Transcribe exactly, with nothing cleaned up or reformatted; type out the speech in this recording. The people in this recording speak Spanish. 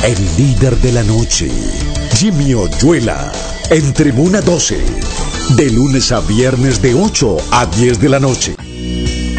el líder de la noche, Jimmy Oyuela, en Tribuna doce, de lunes a viernes de ocho a diez de la noche.